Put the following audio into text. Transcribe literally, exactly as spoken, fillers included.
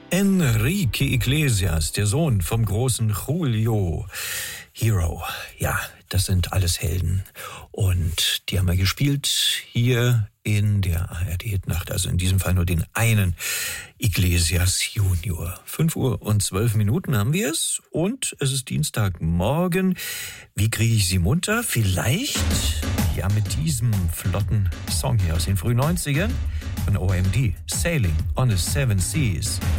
Enrique Iglesias, der Sohn vom großen Julio. Hero, ja, das sind alles Helden. Und die haben wir gespielt hier in der A R D-Nacht, also in diesem Fall nur den einen Iglesias Junior. fünf Uhr und zwölf Minuten haben wir es und es ist Dienstagmorgen. Wie kriege ich Sie munter? Vielleicht ja mit diesem flotten Song hier aus den frühen neunzigern von O M D, Sailing on the Seven Seas.